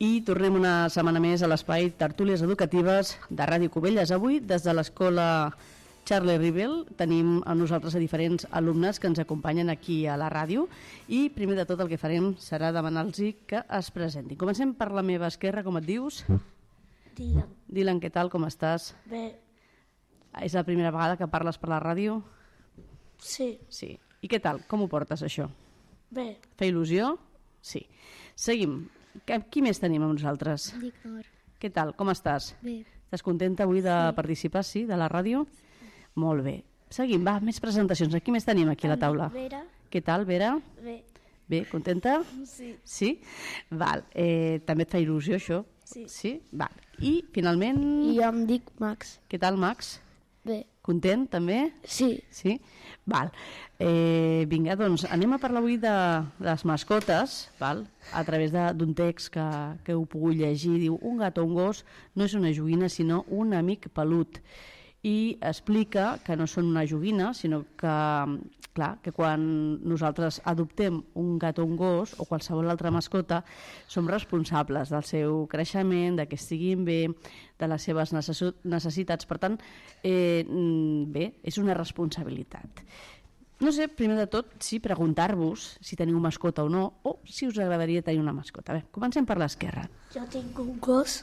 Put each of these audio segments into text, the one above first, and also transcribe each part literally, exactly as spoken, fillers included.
I tornem una setmana més a l'espai Tertúlies Educatives de Ràdio Cubelles. Avui, des de l'escola Charlie Rivel, tenim a nosaltres a diferents alumnes que ens acompanyen aquí a la ràdio i primer de tot el que farem serà demanar-los que es presentin. Comencem per la meva esquerra, com et dius? Dylan. Dylan, què tal, com estàs? Bé. És la primera vegada que parles per la ràdio? Sí. Sí. I què tal, com ho portes això? Bé. Fa il·lusió? Sí. Seguim. Qui més tenim amb nosaltres? Dic Nor. Què tal, com estàs? Bé. Estàs contenta avui de Sí. participar, sí, de la ràdio? Molt bé. Seguim, va, més presentacions. Qui més tenim aquí a la taula? Vera. Què tal, Vera? Bé. Bé, contenta? Sí. Sí? Val. Eh, també et fa il·lusió, això? Sí. Sí? Val. I, finalment, I jo em dic Max. què tal, Max? Bé. Content, també? Sí. Sí? Val. Eh, vinga, doncs anem a parlar avui de les mascotes, val? A través d'un text que, que heu pogut llegir. Diu, un gat o un gos no és una joguina, sinó un amic pelut. I explica que no són una joguina, sinó que, clar, que quan nosaltres adoptem un gat o un gos o qualsevol altra mascota, som responsables del seu creixement, de que estiguin bé, de les seves necessitats. Per tant, eh, bé, és una responsabilitat. No sé, primer de tot, si preguntar-vos si teniu mascota o no, o si us agradaria tenir una mascota. Bé, comencem per l'esquerra. Jo tinc un gos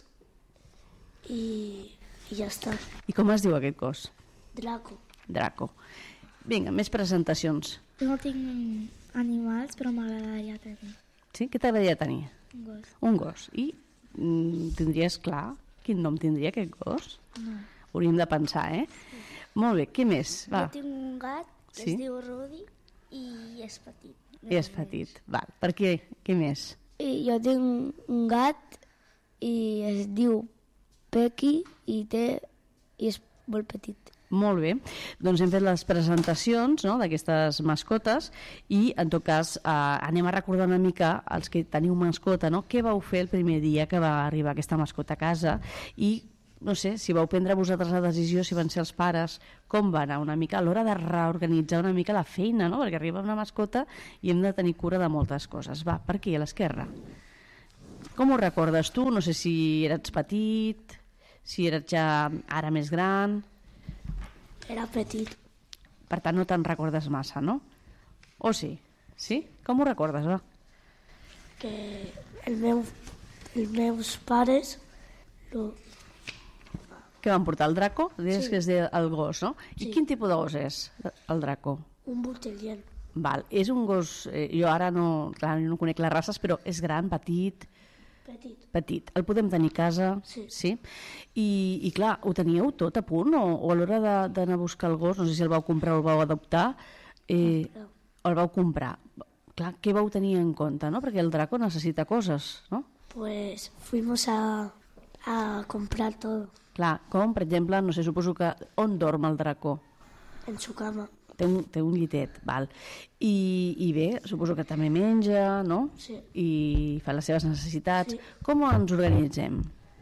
i, i ja està. I com es diu aquest gos? Draco. Draco. Vinga, més presentacions. Jo no tinc animals, però m'agradaria tenir Sí? Què t'agradaria tenir? un gos. Un gos. I mm, tindries clar quin nom tindria aquest gos? No. Hauríem de pensar, eh? Sí. Molt bé, què més? Va. Jo tinc un gat que Sí? es diu Rudy i és petit. I és petit. Val. Per què? Què més? I jo tinc un gat i es diu Pequi i, té, i és molt petit. Molt bé, doncs hem fet les presentacions, no?, d'aquestes mascotes i en tot cas eh, anem a recordar una mica els que teniu mascota, no? Què vau fer el primer dia que va arribar aquesta mascota a casa i no sé, si vau prendre vosaltres la decisió, si van ser els pares, com va anar una mica a l'hora de reorganitzar una mica la feina, no? Perquè arriba una mascota i hem de tenir cura de moltes coses. Va, per aquí, a l'esquerra. Com ho recordes tu? No sé si eres petit, si eres ja ara més gran. Era petit. Per tant, no te'n recordes massa, no? O sí? Sí? Com ho recordes, va? Que el meu, els meus pares lo, Que van portar el Draco? Dius Sí. que és de- el gos, no? I Sí. quin tipus de gos és, el Draco? un botellent. Val, és un gos... Eh, jo ara no, clar, no conec les races, però és gran, petit, Petit. petit. El podem tenir a casa? Sí. Sí? I, I clar, ho teníeu tot a punt? O, o a l'hora de- d'anar a buscar el gos, no sé si el vau comprar o el vau adoptar, eh, Comprar. el vau comprar. Clar, què vau tenir en compte, no? Perquè el Draco necessita coses, no? Pues fuimos a, a comprar todo Clar, com, per exemple, no sé, suposo que on dorm el Draco? en su cama. Té un, té un llitet, val. I, I bé, suposo que també menja, no? Sí. I fa les seves necessitats. Sí. Com ens organitzem?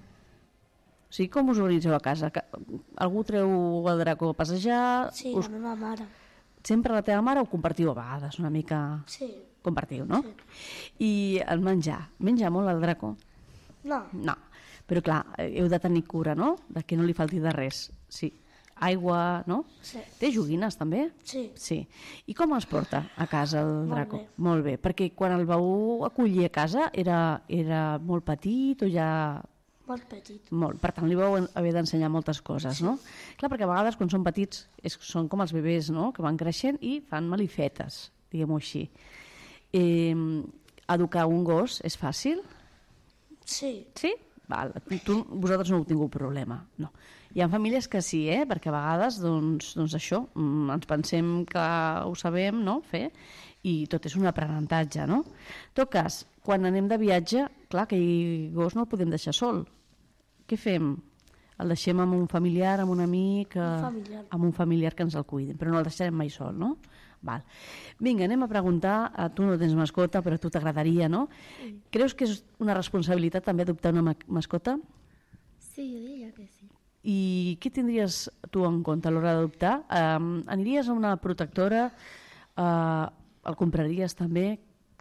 O sigui, com us organitzeu a casa? Que- Algú treu el Draco a passejar? Sí, Us, la meva mare. sempre la teva mare o compartiu a vegades una mica? Sí. Compartiu, no? Sí. I el menjar. Menja molt el Draco? No, No. Però clar, heu de tenir cura, no? De que no li falti de res. Sí. Aigua, no? sí. Té joguines, també? Sí. Sí. I com es porta a casa el Molt Draco? bé. Molt bé. Perquè quan el vau acollir a casa era, era molt petit o ja... Molt petit. Molt. Per tant, li vau haver d'ensenyar moltes coses, no? Clar, perquè a vegades quan són petits és, són com els bebès, no?, que van creixent i fan malifetes, diguem-ho així. Eh, educar un gos és fàcil? Sí. Sí? Val. Tu, vosaltres no heu tingut problema, no. Hi ha famílies que sí, eh? Perquè a vegades, doncs, doncs això, mm, ens pensem que ho sabem, no?, fer, i tot és un aprenentatge, no? En tot cas, quan anem de viatge, clar, que el gos no el podem deixar sol. Què fem? El deixem amb un familiar, amb un amic... eh, Un familiar. Amb un familiar que ens el cuidin, però no el deixarem mai sol, no? Val. Vinga, anem a preguntar, a tu no tens mascota, però a tu t'agradaria, no? Creus que és una responsabilitat també adoptar una ma- mascota? Sí, jo diria que sí. I què tindries tu en compte a l'hora d'adoptar? Um, aniries a una protectora? Uh, el compraries també?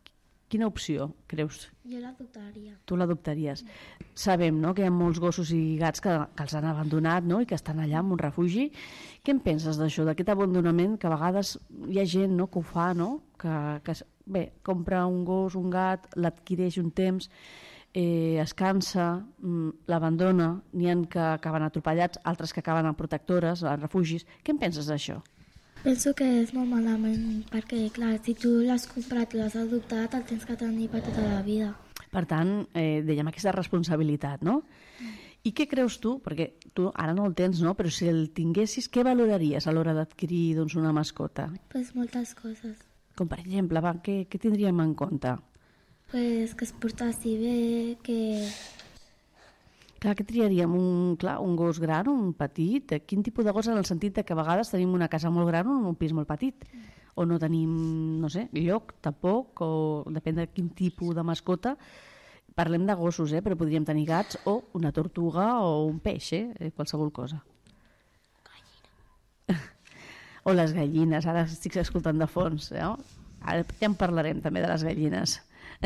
Quina opció creus? Jo l'adoptaria. Tu l'adoptaries. Sabem, no?, que hi ha molts gossos i gats que, que els han abandonat, no?, i que estan allà en un refugi. Què en penses d'això, d'aquest abandonament que a vegades hi ha gent, no?, que ho fa, no?, que, que bé, compra un gos, un gat, l'adquireix un temps, eh, es cansa, l'abandona, n'hi ha que acaben atropellats, altres que acaben a protectores, a refugis. Què en penses d'això? Penso que és molt malament, perquè, clar, si tu l'has comprat i l'has adoptat, el tens que tenir per tota la vida. Per tant, eh, dèiem, aquesta responsabilitat, no? Mm. I què creus tu? Perquè tu ara no el tens, no? Però si el tinguessis, què valoraries a l'hora d'adquirir, doncs, una mascota? Pues moltes coses. Com, per exemple, va, què, què tindríem en compte? Pues que es portassi bé, que... Clar, què triaríem? Un, clar, un gos gran, un petit? Quin tipus de gos en el sentit de que a vegades tenim una casa molt gran o un pis molt petit? O no tenim, no sé, lloc, tampoc, o depèn de quin tipus de mascota. Parlem de gossos, eh? Però podríem tenir gats o una tortuga o un peix, eh? Qualsevol cosa. Gallina. O les gallines, ara estic escoltant de fons. Eh? Ara ja en parlarem també de les gallines.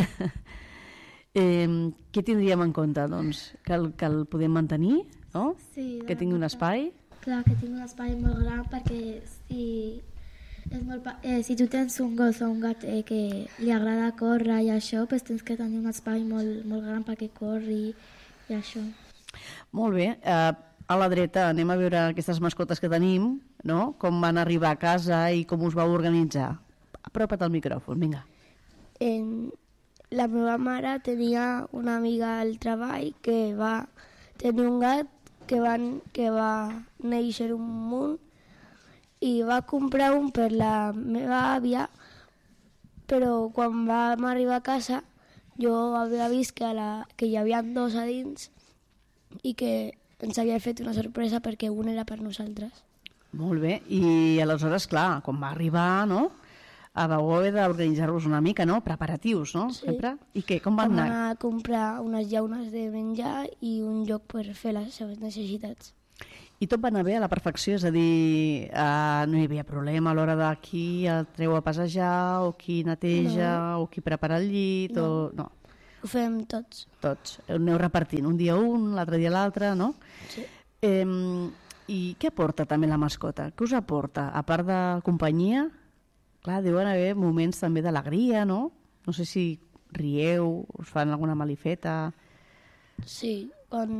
Eh, què tindríem en compte? Doncs, que, el, que el podem mantenir, no? Sí, que tingui un espai. Clar, que tingui un espai molt gran, perquè si, és molt, eh, si tu tens un gos o un gat eh, que li agrada córrer i això, pues tens que tenir un espai molt, molt gran perquè corri i això. Molt bé. Eh, a la dreta anem a veure aquestes mascotes que tenim, no? Com van arribar a casa i com us vau organitzar. Apropa't al micròfon, vinga. En... La meva mare tenia una amiga al treball que va tenir un gat que, van, que va néixer un munt i va comprar un per la meva àvia, però quan vam arribar a casa jo havia vist que, la, que hi havia dos a dins i que ens havia fet una sorpresa perquè un era per nosaltres. Molt bé, i aleshores, clar, quan va arribar, no?, a vau haver d'organitzar-vos una mica, no?, preparatius, no?, sí. Sempre. I què, com van Vam anar? anar a comprar unes llaunes de menjar i un lloc per fer les seves necessitats. I tot va anar bé a la perfecció, és a dir, eh, no hi havia problema a l'hora de qui el treu a passejar, o qui neteja, no. o qui prepara el llit, no. o... No, ho fem tots. tots. Ho aneu repartint, un dia un, l'altre dia l'altre, no? Sí. Eh, I què aporta també la mascota? Què us aporta? A part de companyia, clar, deuen haver moments també d'alegria, no? No sé si rieu, us fan alguna malifeta... Sí, quan,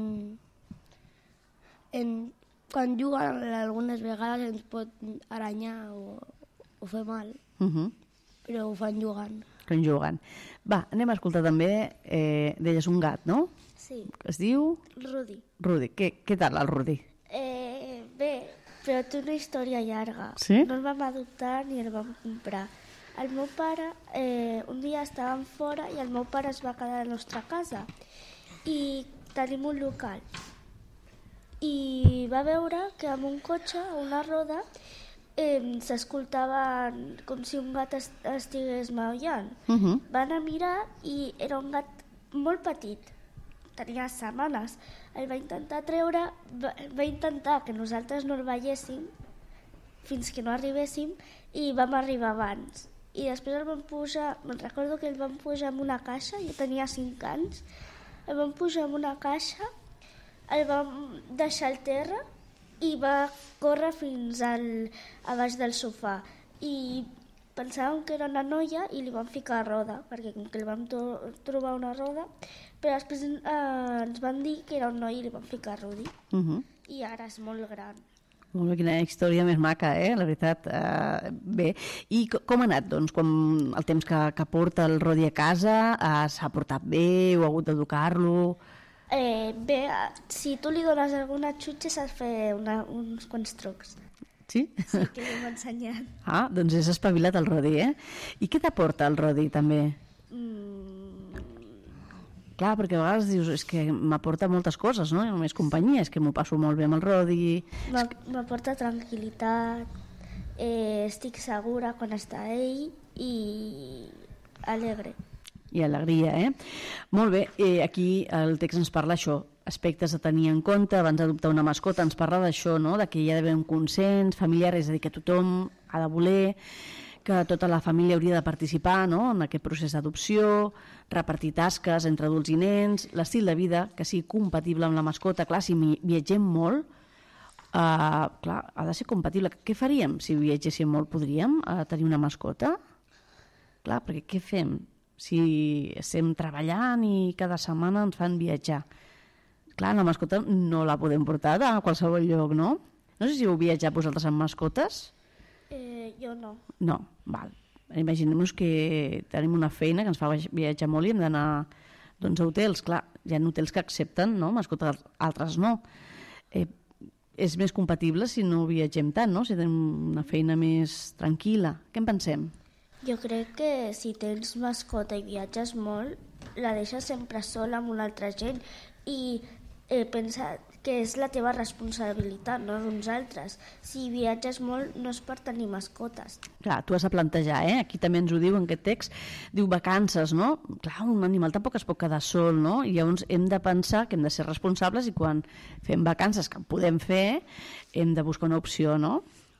en, quan juguen algunes vegades ens pot aranyar o, o fer mal, Uh -huh. però ho fan jugant. Quan juguen. Va, anem a escoltar també, eh, deies un gat, no? Sí, Es diu Rudi. Rudi. Què, què tal el Rudi? Eh, bé, però té una història llarga. Sí? No el vam adoptar ni el vam comprar. El meu pare, eh, un dia estàvem fora i el meu pare es va quedar a la nostra casa i tenim un local. I va veure que amb un cotxe, a una roda, eh, s'escoltava com si un gat est estigués maullant. Uh -huh. Va anar a mirar i era un gat molt petit, tenia setmanes. El va intentar treure, va, va intentar que nosaltres no el veiéssim fins que no arribéssim i vam arribar abans. I després el vam pujar, me'n recordo que el vam pujar en una caixa, jo tenia cinc anys, el vam pujar en una caixa, el vam deixar al terra i va córrer fins al, a baix del sofà. I pensàvem que era una noia i li vam ficar a roda, perquè com que li vam to trobar una roda, però després eh, ens van dir que era un noi i li vam ficar a Rudi. Uh -huh. I ara és molt gran. Molt bé, quina història més maca, eh? La veritat. Eh, bé, i com ha anat, doncs, quan el temps que, que porta el Rodi a casa? Eh, s'ha portat bé? Heu hagut d'educar-lo? Eh, bé, si tu li dones alguna xutxa saps fer una, uns quants trucs. Sí? Sí, que li hem ensenyat. Ah, doncs és espavilat el Rodi, eh? I què t'aporta el Rodi, també? Mm, Clar, perquè a vegades dius, és que m'aporta moltes coses, no? Només companyia, és que m'ho passo molt bé amb el Rodi. M'aporta tranquil·litat, eh, estic segura quan està ell i alegre. I alegria, eh? Molt bé, eh, aquí el text ens parla això, aspectes a tenir en compte, abans d'adoptar una mascota ens parla d'això, no? De que hi ha d'haver un consens familiar, és a dir, que tothom ha de voler, que tota la família hauria de participar, no?, en aquest procés d'adopció, repartir tasques entre adults i nens, l'estil de vida que sigui compatible amb la mascota. Clar, si viatgem molt, uh, clar, ha de ser compatible. Què faríem si viatgéssim molt? Podríem uh, tenir una mascota? Clar, perquè què fem si estem treballant i cada setmana ens fan viatjar? Clar, la mascota no la podem portar a qualsevol lloc, no? No sé si heu viatjat vosaltres amb mascotes. Eh, jo no. No, val. Imaginem-nos que tenim una feina que ens fa viatjar molt i hem d'anar, doncs, a hotels. Clar, hi ha hotels que accepten, no?, mascotes, altres no. Eh, és més compatible si no viatgem tant, no?, si tenim una feina més tranquil·la. Què en pensem? Jo crec que si tens mascota i viatges molt, la deixes sempre sola amb una altra gent i eh, pensa que és la teva responsabilitat, no d'uns altres. Si viatges molt no és per tenir mascotes. Clar, tu has de plantejar, eh? Aquí també ens ho diu en aquest text, diu vacances, no? Clar, un animal tampoc es pot quedar sol, no? I llavors hem de pensar que hem de ser responsables i quan fem vacances, que podem fer, hem de buscar una opció, no?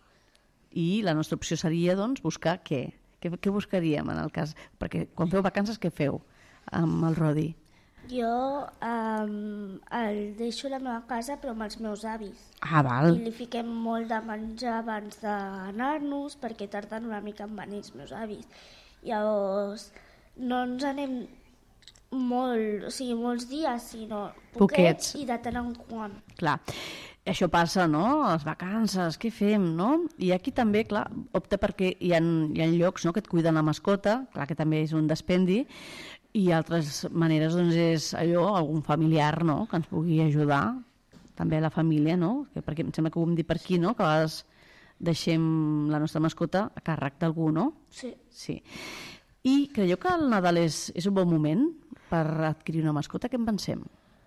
I la nostra opció seria, doncs, buscar què? Què, què buscaríem en el cas? Perquè quan feu vacances, què feu amb el Rodi? Jo um, el deixo a la meva casa però amb els meus avis. Ah, val. I li fiquem molt de menjar abans d'anar-nos perquè tarden una mica en venir els meus avis. Llavors no ens anem molt, o sigui, molts dies, sinó poquets, Poquets. I de tant en quant. Clar, això passa, no?, a les vacances, què fem, no? I aquí també, clar, opta perquè hi ha, hi ha llocs, no?, que et cuiden la mascota, clar que també és un dispendi, i altres maneres, doncs, és allò, algun familiar, no?, que ens pugui ajudar, també a la família, no?, que, perquè em sembla que ho hem dit per aquí, no?, que a vegades deixem la nostra mascota a càrrec d'algú, no? Sí. Sí. I creieu que el Nadal és, és un bon moment per adquirir una mascota? Què en pensem?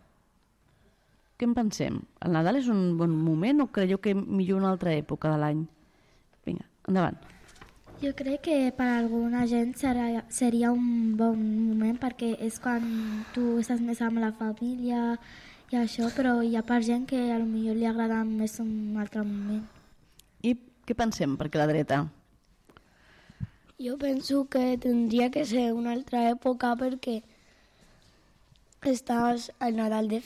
Què en pensem? El Nadal és un bon moment o creieu que millor una altra època de l'any? Vinga, endavant. Jo crec que per a alguna gent serà, seria un bon moment perquè és quan tu estàs més amb la família i això, però hi ha per gent que a lo millor li agrada més un altre moment. I què pensem perquè la dreta? Jo penso que tindria que ser una altra època perquè estàs al Nadal de